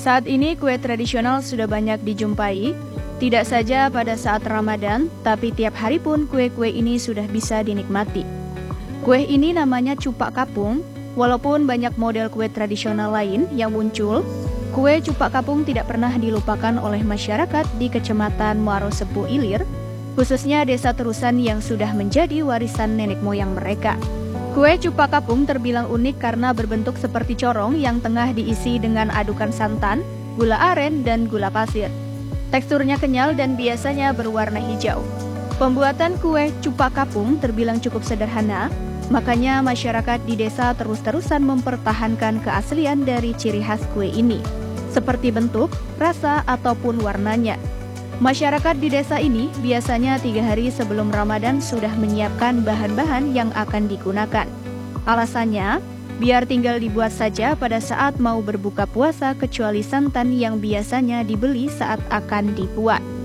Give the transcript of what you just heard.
Saat ini kue tradisional sudah banyak dijumpai, tidak saja pada saat Ramadan, tapi tiap hari pun kue-kue ini sudah bisa dinikmati. Kue ini namanya cupak kapung. Walaupun banyak model kue tradisional lain yang muncul, kue cupak kapung tidak pernah dilupakan oleh masyarakat di Kecamatan Muaro Sepu Ilir, khususnya Desa Terusan yang sudah menjadi warisan nenek moyang mereka. Kue cupak kapung terbilang unik karena berbentuk seperti corong yang tengah diisi dengan adukan santan, gula aren, dan gula pasir. Teksturnya kenyal dan biasanya berwarna hijau. Pembuatan kue cupak kapung terbilang cukup sederhana, makanya masyarakat di desa terus-terusan mempertahankan keaslian dari ciri khas kue ini, seperti bentuk, rasa, ataupun warnanya. Masyarakat di desa ini biasanya 3 hari sebelum Ramadan sudah menyiapkan bahan-bahan yang akan digunakan. Alasannya, biar tinggal dibuat saja pada saat mau berbuka puasa kecuali santan yang biasanya dibeli saat akan dibuat.